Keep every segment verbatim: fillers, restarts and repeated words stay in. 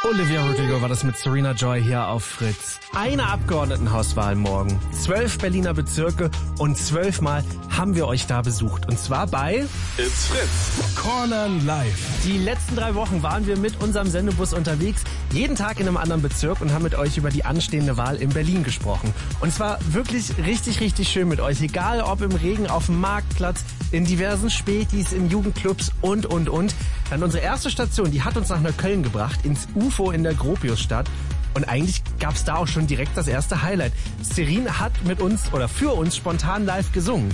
Olivia Rodrigo war das mit Serena Joy hier auf Fritz. Eine Abgeordnetenhauswahl morgen, zwölf Berliner Bezirke und zwölfmal haben wir euch da besucht. Und zwar bei It's Fritz. Cornern live. Die letzten drei Wochen waren wir mit unserem Sendebus unterwegs, jeden Tag in einem anderen Bezirk und haben mit euch über die anstehende Wahl in Berlin gesprochen. Und es war wirklich richtig, richtig schön mit euch. Egal ob im Regen, auf dem Marktplatz, in diversen Spätis, in Jugendclubs und, und, und. Dann unsere erste Station, die hat uns nach Neukölln gebracht, ins U F O in der Gropiusstadt. Und eigentlich gab es da auch schon direkt das erste Highlight. Celine hat mit uns oder für uns spontan live gesungen.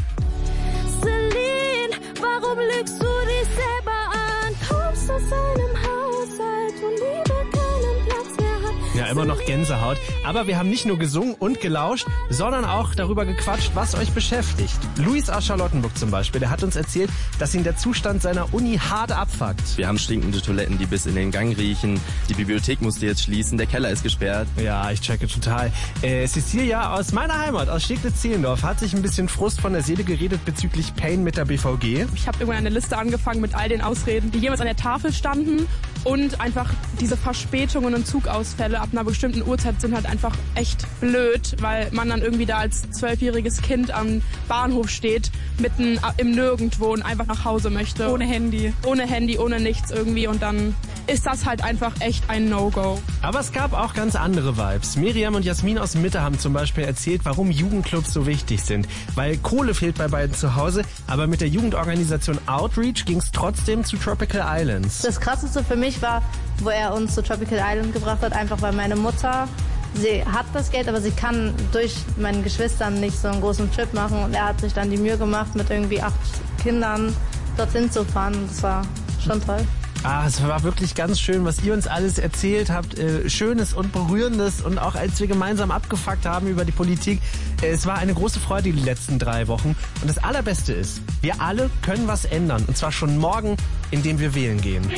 Celine, warum lügst du dich selber an? Kommst aus einem Haushalt, wo Liebe keinen Platz mehr hat. Ja, immer noch Gänsehaut. Aber wir haben nicht nur gesungen und gelauscht, sondern auch darüber gequatscht, was euch beschäftigt. Luis aus Charlottenburg zum Beispiel, der hat uns erzählt, dass ihn der Zustand seiner Uni hart abfuckt. Wir haben stinkende Toiletten, die bis in den Gang riechen. Die Bibliothek musste jetzt schließen, der Keller ist gesperrt. Ja, ich checke total. Äh, Cecilia aus meiner Heimat, aus Steglitz-Zehlendorf, hat sich ein bisschen Frust von der Seele geredet bezüglich Pain mit der B V G. Ich habe irgendwann eine Liste angefangen mit all den Ausreden, die jemals an der Tafel standen. Und einfach diese Verspätungen und Zugausfälle ab einer bestimmten Uhrzeit sind halt einfach echt blöd, weil man dann irgendwie da als zwölfjähriges Kind am Bahnhof steht, mitten im Nirgendwo und einfach nach Hause möchte. Ohne Handy. Ohne Handy, ohne nichts irgendwie und dann ist das halt einfach echt ein No-Go. Aber es gab auch ganz andere Vibes. Miriam und Jasmin aus Mitte haben zum Beispiel erzählt, warum Jugendclubs so wichtig sind. Weil Kohle fehlt bei beiden zu Hause, aber mit der Jugendorganisation Outreach ging es trotzdem zu Tropical Islands. Das Krasseste für mich war, wo er uns zu Tropical Island gebracht hat, einfach weil meine Mutter, sie hat das Geld, aber sie kann durch meinen Geschwistern nicht so einen großen Trip machen und er hat sich dann die Mühe gemacht, mit irgendwie acht Kindern dorthin zu fahren. Das war schon toll. Ah, es war wirklich ganz schön, was ihr uns alles erzählt habt. Äh, Schönes und Berührendes und auch als wir gemeinsam abgefuckt haben über die Politik. Äh, es war eine große Freude die letzten drei Wochen. Und das Allerbeste ist, wir alle können was ändern. Und zwar schon morgen, indem wir wählen gehen.